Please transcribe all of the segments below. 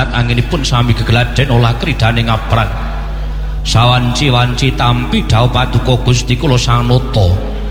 sundat anginipun sami gegeladen olah kridane ngapran sawanci-wanci tampi dawuh paduka Gusti kula Sang Nata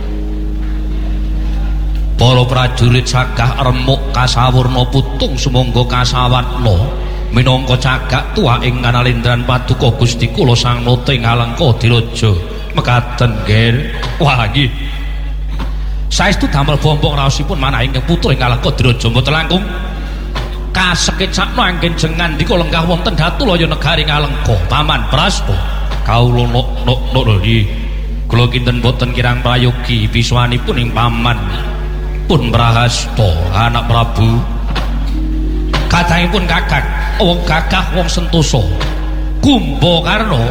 para prajurit sagah remuk kasawurna putung sumangga kasawatna minangka cagak tuwa ing kanalendran paduka Gusti kula Sang Nata ing Alengkadiraja mekaten nggih wah nggih saestu damel bombong raosipun manah ingkang putra ing Alengkadiraja mboten langkung kasekit sakno anggen jengan dika lenggah wonten Datulaya negari Ngalengka Paman Prasta kawula niki kula kinten boten kirang prayogi biswanipun ing paman pun Prahasta anak Prabu kadangipun kakak wong gagah wong sentosa Kumbakarna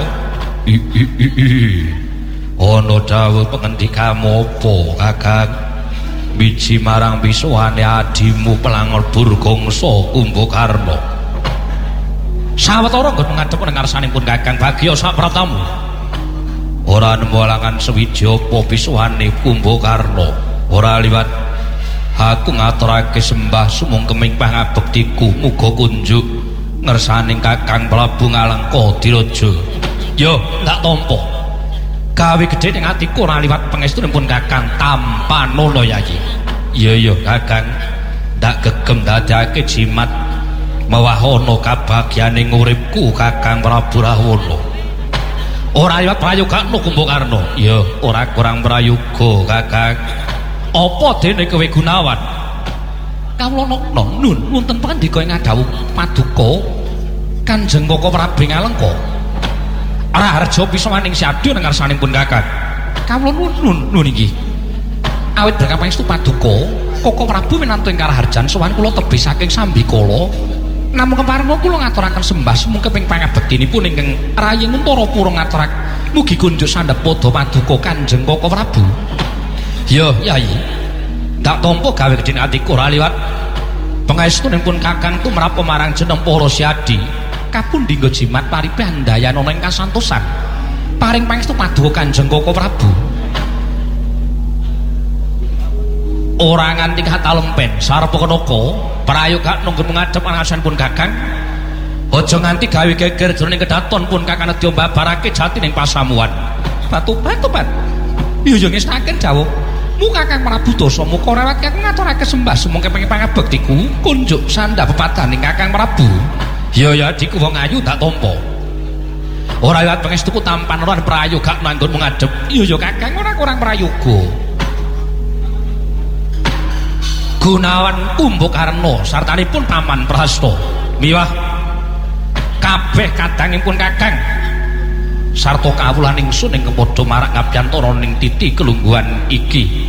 ana dawuh pengendikamu apa kakak biji marang bisuane adimu Pelangor Burgangsa Kumbakarna sawetara nggon ngadhep ning ngarsanipun Kakang Bagya Sapratamu ora nembalangan sewiji apa bisuane Kumbakarna ora liwat aku ngaturake sembah sumungkeming pangabektiku muga kunjuk ngersaning Kakang Prabu Ngalengkadiraja yo ndak tampa gawe gedhe ning atiku ora liwat pangestunipun Kakang Tampanana Yayi iya Kakang ndak gegem dadake jimat mawahono kabagyaning uripku Kakang Prabu Rahwana ora liwat prayogane Kumbakarna iya ora kurang prayoga Kakang apa dene kowe Gunawan kawula nun wonten pandika ing adhawuh paduka Kanjeng Koko Prabu Ngalengka Raharja pisawaning syadya ing ngarsanipun Kakang kawula nun iki awit berkah pangestu paduka Koko Prabu minantu ing karaharjan sowan kula tebih saking Sambikala namung kepareng kula ngaturaken sembah sumungkeping pangabektinipun ingkang Rayi Nguntarapura ngaturak mugi kunjuk sandhep padha paduka Kanjeng Koko Prabu yo Yayi ndak tampa gawe gedhe atiku ora liwat pangestunipun Kakang tumrap marang jeneng para syadi kapundi nggo jimat paripe handayan ana ing kasantosan paring pangestu paduka Kanjeng Koko Prabu ora nganti katalempen sarep kenaka prayoga nunggu ngadhep angasanipun Kakang aja nganti gawe geger jroning kedaton pun Kakang nedya mbabarake jati ning pasamuan batu-batu iya yo ngestaken dawuh mu Kakang Prabu Dasa muka rawat Kakang ngaturake sembah sumangke pangabektiku kunjuk sandhap pepadaning Kakang Prabu ya diku wong ayu tak tampa ora liwat pangestuku tampan lan prayoga nanggon ngadhep iya Kakang ora kurang prayoga Gunawan Kumbakarna sartanipun Paman Prasta miwah kabeh kadangipun Kakang sarta kawulan ingsun ing padha marak ngabiyantara ning titi kelungguhan iki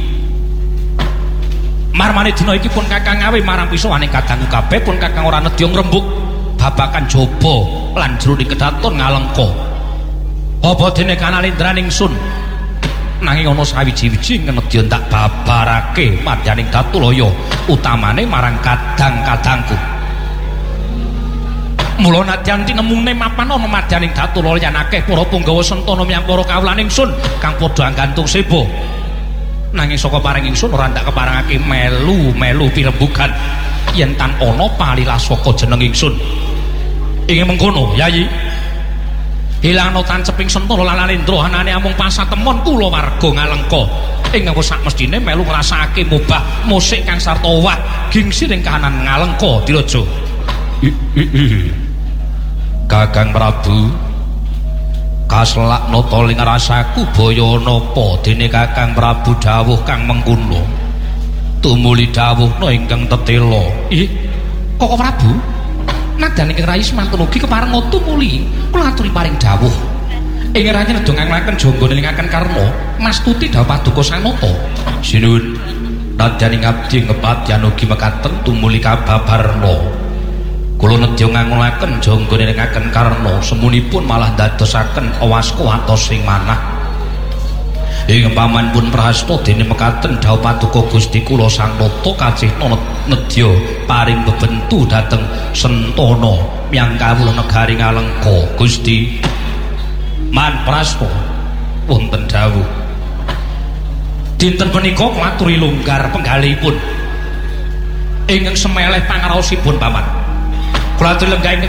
marmane dina iki pun Kakang ngawe marang pisawaning kadangku kabeh pun Kakang ora nedya ngrembug babakan jaba lan jroning kedaton Ngalengka apa dene kanalendran ingsun nanging ana sawiji-wiji nedya ndak babarake madyaning Datulaya utamane marang kadang-kadangku mula nadyan tinemune mapan ana madyaning Datulaya yen akeh para punggawa sentana miyang para kawulan ingsun kang padha anggantung seba nanging saka paring ingsun ora ndak keparengake melu pirembugan yen tan ana palilas saka jeneng ingsun ing mengkono Yayi hilangno tanceping sentana lan Alendra anane amung pasatemon kula warga Ngalengka ingkang sak mestine melu ngrasakake mubah musik kang sarta owah gingsi ing kahanan Ngalengkadiraja Kakang Prabu kaslakna ta ling rasaku baya napa dene Kakang Prabu dawuh kang mengkono tumuli dawuhna ingkang tetela Koko Prabu nadyan ingkang rayi semantun ugi kepareng tumuli kula aturi paring dawuh ing rayi nedya nganglaken janggane lingaken karna mastuti dawuh paduka Sang Nata sinuwun nadyan ing abdi ngepadyan ugi mekaten tumuli kababarna kula nedya ngangulaken janggane lingaken karna semunipun malah dadosaken awas kuwatos sing manah ing paman pun prasta dene mekaten dawuh paduka Gusti kula Sang Nata kacihna nedya paring bebentu dhateng sentana miyang kawula negari Ngalengka Gusti man prasta wonten dawuh dinten punika klaturi longgar penggalihipun ingkang semeleh pangraosipun paman kula aturi lenggah